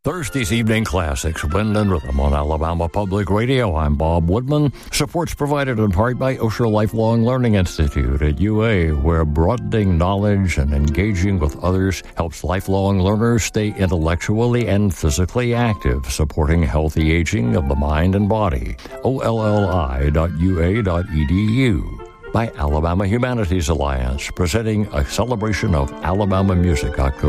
Thursday's Evening Classics, Wind and Rhythm on Alabama Public Radio. I'm Bob Woodman. Support's provided in part by Osher Lifelong Learning Institute at UA, where broadening knowledge and engaging with others helps lifelong learners stay intellectually and physically active, supporting healthy aging of the mind and body. olli.ua.edu. By Alabama Humanities Alliance, presenting a celebration of Alabama music, October